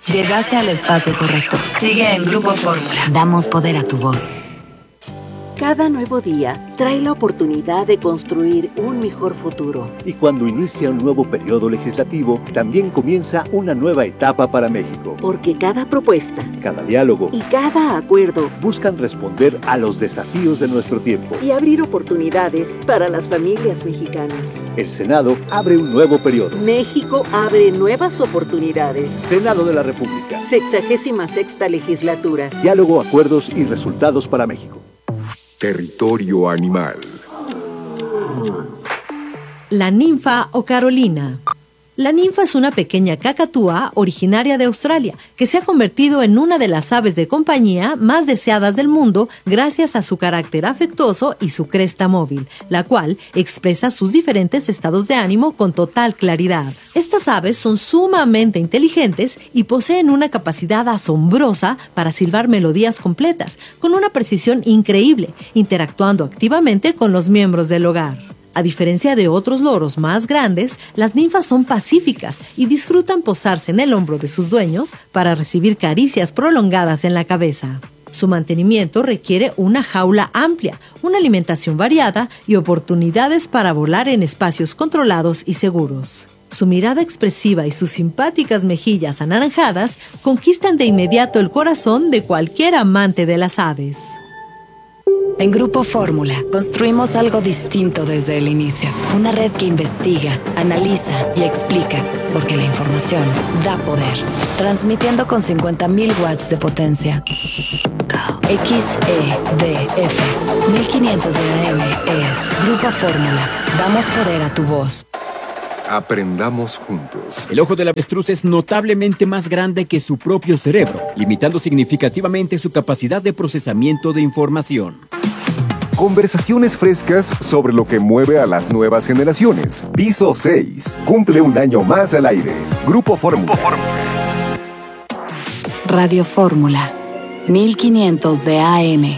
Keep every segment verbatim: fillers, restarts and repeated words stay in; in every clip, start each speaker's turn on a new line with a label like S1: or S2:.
S1: Llegaste al espacio correcto. Sigue en Grupo Fórmula. Damos poder a tu voz.
S2: Cada nuevo día trae la oportunidad de construir un mejor futuro.
S3: Y cuando inicia un nuevo periodo legislativo, también comienza una nueva etapa para México.
S2: Porque cada propuesta,
S3: cada diálogo
S2: y cada acuerdo
S3: buscan responder a los desafíos de nuestro tiempo
S2: y abrir oportunidades para las familias mexicanas.
S3: El Senado abre un nuevo periodo.
S2: México abre nuevas oportunidades.
S3: Senado de la República.
S2: Sexagésima sexta legislatura.
S3: Diálogo, acuerdos y resultados para México.
S4: Territorio animal.
S5: La ninfa o Carolina. La ninfa es una pequeña cacatúa originaria de Australia que se ha convertido en una de las aves de compañía más deseadas del mundo gracias a su carácter afectuoso y su cresta móvil, la cual expresa sus diferentes estados de ánimo con total claridad. Estas aves son sumamente inteligentes y poseen una capacidad asombrosa para silbar melodías completas, con una precisión increíble, interactuando activamente con los miembros del hogar. A diferencia de otros loros más grandes, las ninfas son pacíficas y disfrutan posarse en el hombro de sus dueños para recibir caricias prolongadas en la cabeza. Su mantenimiento requiere una jaula amplia, una alimentación variada y oportunidades para volar en espacios controlados y seguros. Su mirada expresiva y sus simpáticas mejillas anaranjadas conquistan de inmediato el corazón de cualquier amante de las aves.
S1: En Grupo Fórmula construimos algo distinto desde el inicio. Una red que investiga, analiza y explica, porque la información da poder. Transmitiendo con cincuenta mil watts de potencia. X E D F mil quinientos de A M es Grupo Fórmula. Damos poder a tu voz.
S4: Aprendamos juntos.
S6: El ojo del avestruz es notablemente más grande que su propio cerebro, limitando significativamente su capacidad de procesamiento de información.
S4: Conversaciones frescas sobre lo que mueve a las nuevas generaciones. Piso seis. Cumple un año más al aire. Grupo Fórmula.
S1: Radio Fórmula. mil quinientos de A M.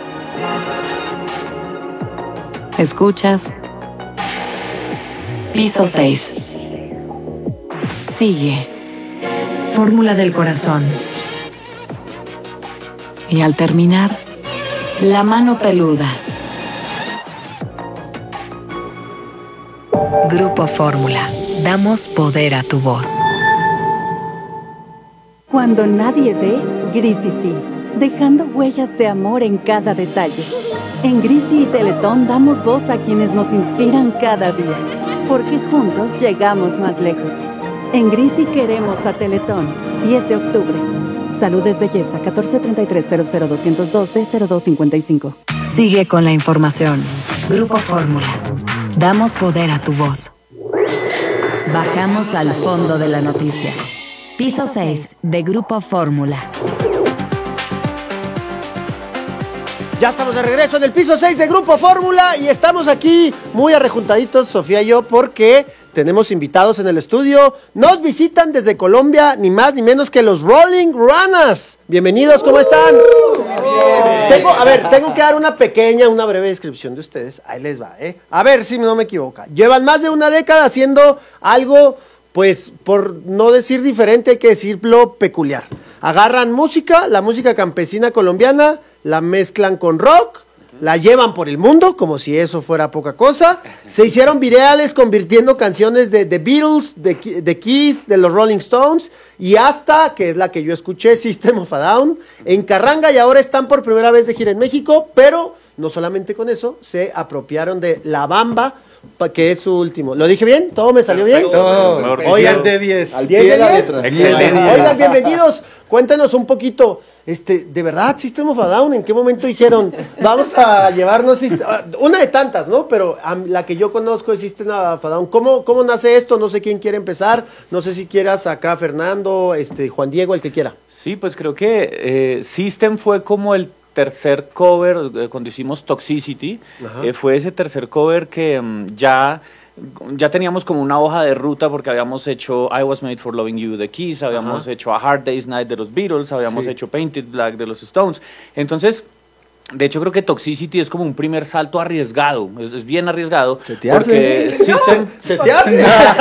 S1: ¿Escuchas? Piso seis. Sigue. Fórmula del corazón. Y al terminar, la mano peluda. Grupo Fórmula. Damos poder a tu voz.
S7: Cuando nadie ve, Grisi sí, dejando huellas de amor en cada detalle. En Grisi y Teletón damos voz a quienes nos inspiran cada día, porque juntos llegamos más lejos. En Grisi queremos a Teletón. diez de octubre. Salud es belleza. catorce treinta y tres cero cero doscientos dos D cero dos cincuenta y cinco.
S1: Sigue con la información. Grupo Fórmula. Damos poder a tu voz. Bajamos al fondo de la noticia. Piso seis de Grupo Fórmula.
S8: Ya estamos de regreso en el piso seis de Grupo Fórmula y estamos aquí muy arrejuntaditos, Sofía y yo, porque tenemos invitados en el estudio. Nos visitan desde Colombia, ni más ni menos que los Rolling Runners. Bienvenidos, ¿cómo están? Bien. Tengo, a ver, tengo que dar una pequeña, una breve descripción de ustedes. Ahí les va, ¿eh? A ver si no me equivoco. Llevan más de una década haciendo algo, pues, por no decir diferente, hay que decirlo peculiar. Agarran música, la música campesina colombiana, la mezclan con rock, la llevan por el mundo, como si eso fuera poca cosa. Se hicieron virales convirtiendo canciones de The Beatles, de, de Kiss, de los Rolling Stones, y hasta, que es la que yo escuché, System of a Down, en carranga, y ahora están por primera vez de gira en México, pero no solamente con eso, se apropiaron de La Bamba, que es su último. ¿Lo dije bien? ¿Todo me salió bien?
S9: Todo.
S8: Oigan,
S9: de diez.
S8: ¿Al diez de diez?
S9: Excelente.
S8: Oigan, bienvenidos. Cuéntenos un poquito, este, de verdad, System of a Down, ¿en qué momento dijeron, vamos a llevarnos, una de tantas, ¿no? Pero a la que yo conozco es System of a Down. ¿Cómo, cómo nace esto? No sé quién quiere empezar, no sé si quieras acá Fernando, este, Juan Diego, el que quiera.
S9: Sí, pues creo que eh, System fue como el tercer cover, eh, cuando hicimos Toxicity, eh, fue ese tercer cover que um, ya... ya teníamos como una hoja de ruta porque habíamos hecho I Was Made for Loving You de Kiss, habíamos Ajá. hecho A Hard Day's Night de los Beatles, habíamos sí. hecho Painted Black de los Stones. Entonces, De hecho, creo que Toxicity es como un primer salto arriesgado, es, es bien arriesgado.
S8: ¿Se te hace?
S9: System...
S8: ¿Se, ¿Se te hace?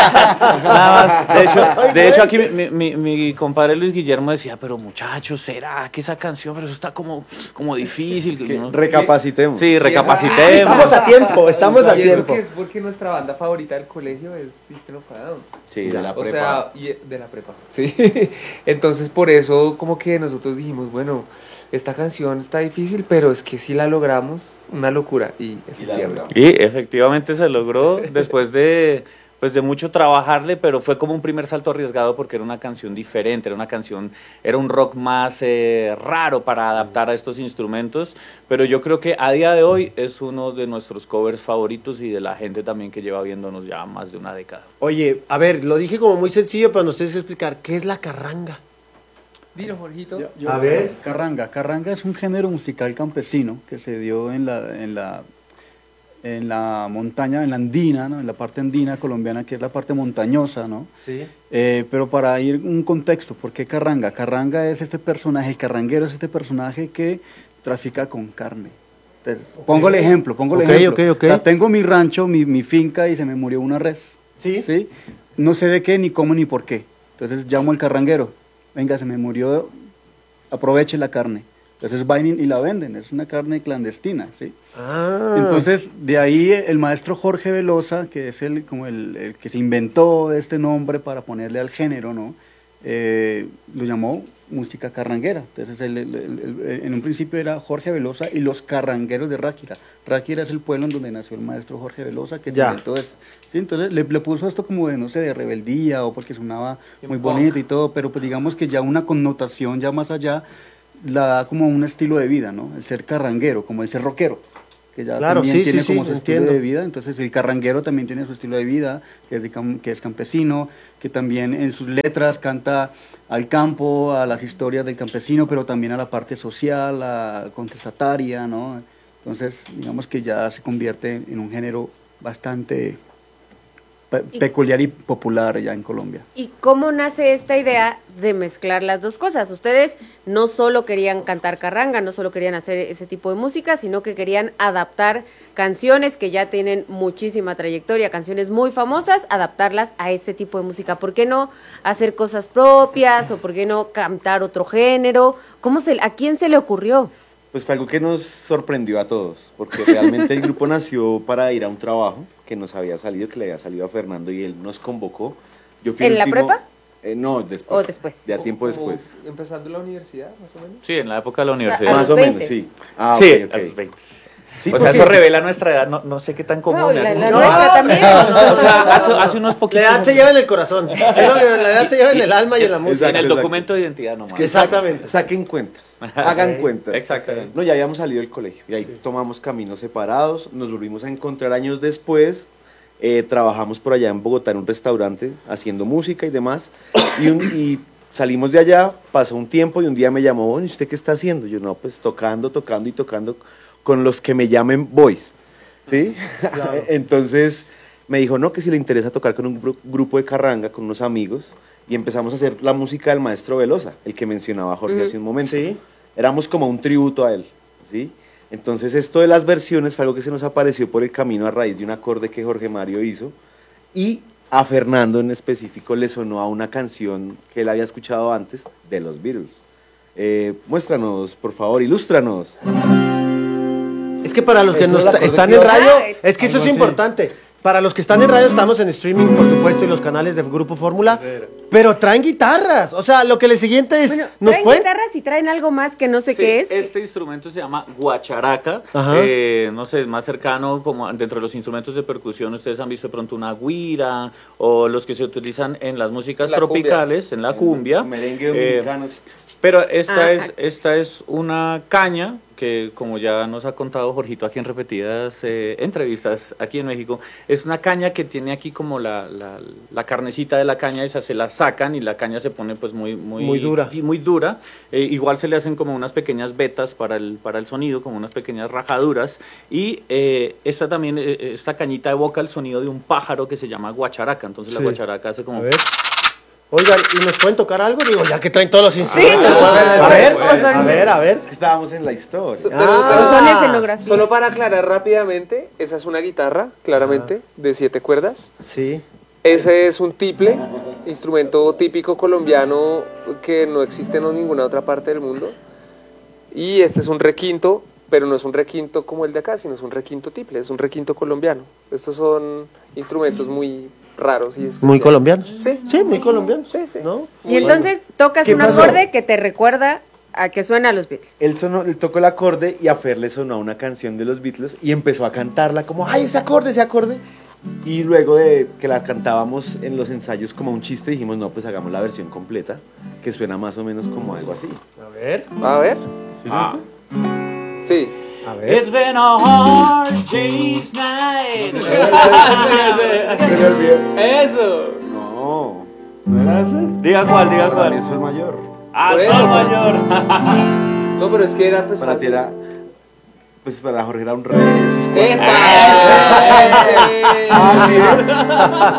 S9: Nada más. De hecho, de hecho aquí mi, mi, mi compadre Luis Guillermo decía, pero muchachos, ¿será que esa canción, pero eso está como, como difícil?
S10: Es que
S9: ¿no?
S10: recapacitemos.
S9: Sí, recapacitemos.
S8: Estamos a tiempo, estamos a
S11: y
S8: tiempo.
S11: eso que es porque nuestra banda favorita del colegio es System of a Down.
S10: Sí, de la
S11: O
S10: prepa.
S11: sea, y de la prepa. Sí. Entonces, por eso, como que nosotros dijimos, bueno, esta canción está difícil, pero es que si la logramos, una locura. Y efectivamente.
S9: Y efectivamente se logró después de, pues de mucho trabajarle, pero fue como un primer salto arriesgado porque era una canción diferente, era una canción, era un rock más eh, raro para adaptar a estos instrumentos, pero yo creo que a día de hoy es uno de nuestros covers favoritos y de la gente también que lleva viéndonos ya más de una década.
S8: Oye, a ver, lo dije como muy sencillo, pero nos tienes que explicar, ¿qué es la carranga?
S11: Dilo, Jorgito.
S12: Yo, yo,
S8: a ver.
S12: Carranga. Carranga es un género musical campesino que se dio en la, en la, en la montaña, en la andina, ¿no? En la parte andina colombiana, que es la parte montañosa, ¿no?
S8: Sí.
S12: Eh, pero para ir un contexto, ¿por qué Carranga? Carranga es este personaje, el carranguero es este personaje que trafica con carne. Entonces, okay. Pongo el ejemplo, pongo el
S8: okay,
S12: ejemplo.
S8: Okay, okay.
S12: O sea, tengo mi rancho, mi, mi finca y se me murió una res.
S8: Sí.
S12: ¿Sí? No sé de qué, ni cómo, ni por qué. Entonces llamo al carranguero. Venga, se me murió, aproveche la carne. Entonces van y la venden, es una carne clandestina, ¿sí?
S8: Ah.
S12: Entonces, de ahí el maestro Jorge Velosa, que es el, como el, el que se inventó este nombre para ponerle al género, ¿no? Eh, lo llamó música carranguera. Entonces, el, el, el, en un principio era Jorge Velosa y los carrangueros de Ráquira. Ráquira es el pueblo en donde nació el maestro Jorge Velosa, que se
S8: ya.
S12: inventó esto. Sí, entonces le, le puso esto como de, no sé, de rebeldía o porque sonaba muy bonito y todo, pero pues digamos que ya una connotación ya más allá la da como un estilo de vida, ¿no? El ser carranguero, como el ser rockero, que ya
S8: claro,
S12: también
S8: sí,
S12: tiene
S8: sí,
S12: como
S8: sí,
S12: su
S8: entiendo.
S12: estilo de vida. Entonces el carranguero también tiene su estilo de vida, que es, de, que es campesino, que también en sus letras canta al campo, a las historias del campesino, pero también a la parte social, a, contestataria, ¿no? Entonces digamos que ya se convierte en un género bastante peculiar y popular ya en Colombia.
S13: ¿Y cómo nace esta idea de mezclar las dos cosas? Ustedes no solo querían cantar carranga, no solo querían hacer ese tipo de música, sino que querían adaptar canciones que ya tienen muchísima trayectoria, canciones muy famosas, adaptarlas a ese tipo de música. ¿Por qué no hacer cosas propias o por qué no cantar otro género? ¿Cómo se, ¿A quién se le ocurrió?
S10: Pues fue algo que nos sorprendió a todos, porque realmente el grupo nació para ir a un trabajo que nos había salido, que le había salido a Fernando y él nos convocó. Yo fui
S13: ¿En
S10: el
S13: la
S10: último,
S13: prepa?
S10: Eh, no, después.
S13: ¿O después?
S10: Ya tiempo después.
S11: ¿Empezando la universidad, más o menos?
S9: Sí, en la época de la universidad.
S13: O sea,
S10: más o menos, sí. Ah,
S9: sí,
S10: okay, okay.
S9: a los veinte.
S10: Sí,
S9: o sea, eso revela nuestra edad, no, no sé qué tan común.
S13: No,
S9: es.
S13: la, la
S9: no,
S13: nuestra
S9: no,
S13: también.
S9: no, o sea, hace, hace unos poquitos.
S8: La edad se lleva en el corazón, la edad se lleva en el alma y en la música.
S9: En el documento de identidad nomás.
S8: Exactamente.
S10: Saquen cuentas, hagan cuentas.
S9: Exactamente.
S10: No, ya habíamos salido del colegio y ahí sí. tomamos caminos separados, nos volvimos a encontrar años después, eh, trabajamos por allá en Bogotá en un restaurante haciendo música y demás, y, un, y salimos de allá, pasó un tiempo y un día me llamó, bueno, ¿y usted qué está haciendo? Yo, no, pues tocando, tocando y tocando con los que me llamen boys, ¿sí? Claro. Entonces me dijo, no, que si le interesa tocar con un gru grupo de carranga, con unos amigos, y empezamos a hacer la música del maestro Velosa, el que mencionaba Jorge mm. hace un momento.
S8: Sí.
S10: Éramos como un tributo a él, ¿sí? Entonces esto de las versiones fue algo que se nos apareció por el camino a raíz de un acorde que Jorge Mario hizo, y a Fernando en específico le sonó a una canción que él había escuchado antes de los Beatles. Eh, muéstranos, por favor, ilústranos.
S8: Es que para los que
S10: Eso
S8: nos
S10: es la
S8: están en radio, es que eso es importante. Para los que están en radio estamos en streaming, por supuesto, y los canales de Grupo Fórmula, pero traen guitarras. O sea, lo que le siguiente es...
S13: Bueno,
S8: ¿nos
S13: traen
S8: pueden?
S13: guitarras y traen algo más que no sé
S9: Sí,
S13: qué es.
S9: Este instrumento se llama guacharaca, eh, no sé, más cercano como dentro de los instrumentos de percusión. Ustedes han visto de pronto una guira o los que se utilizan en las músicas
S11: la
S9: tropicales,
S11: cumbia.
S9: en la cumbia.
S10: El merengue dominicano.
S9: Eh, pero esta,
S13: Ah,
S9: es, esta es una caña que, como ya nos ha contado Jorgito aquí en repetidas eh, entrevistas aquí en México, es una caña que tiene aquí como la, la, la carnecita de la caña, esa se la sacan y la caña se pone pues muy, muy,
S8: Muy dura.
S9: Y muy dura. Eh, igual se le hacen como unas pequeñas vetas para el, para el sonido, como unas pequeñas rajaduras. Y eh, esta también, eh, esta cañita evoca el sonido de un pájaro que se llama guacharaca. Entonces
S8: Sí.
S9: la guacharaca hace como...
S8: A ver. Oigan, ¿y nos pueden tocar algo? Digo, ya que traen todos los instrumentos.
S13: Sí,
S8: a, ver,
S10: no,
S8: a ver,
S10: no,
S8: a ver, a ver.
S10: Es que estábamos en la historia.
S11: So-
S8: Ah,
S11: pero- pero-
S13: son escenografía.
S11: Solo para aclarar rápidamente, esa es una guitarra, claramente, de siete cuerdas.
S8: Sí.
S11: Ese es un tiple, instrumento típico colombiano que no existe en ninguna otra parte del mundo. Y este es un requinto, pero no es un requinto como el de acá, sino es un requinto tiple, es un requinto colombiano. Estos son instrumentos muy raros y especiales.
S8: ¿Muy colombianos?
S11: Sí.
S8: Sí, muy colombianos.
S11: Sí, sí.
S8: ¿No?
S13: Y entonces tocas
S10: ¿Qué
S13: un
S10: pasó?
S13: acorde que te recuerda a que suena a los Beatles.
S10: Él, sonó, él tocó el acorde y a Fer le sonó una canción de los Beatles y empezó a cantarla como, ¡ay, ese acorde, ese acorde! Y luego de que la cantábamos en los ensayos como un chiste, dijimos, no, pues hagamos la versión completa, que suena más o menos como algo así.
S8: A ver.
S11: A ver.
S9: Ah.
S11: Sí.
S8: A ver.
S9: It's been a hard day's night. Eso.
S10: No, ¿no era eso?
S9: Diga cuál, diga cuál.
S10: Eso es mayor.
S9: Ah,
S11: Por
S9: sol
S11: eso.
S9: mayor.
S11: No, pero es que era pues
S10: Para ti
S11: fácil.
S10: era, pues para Jorge era un re. sus cuatro.
S11: ¡Epa!
S10: Ah, sí.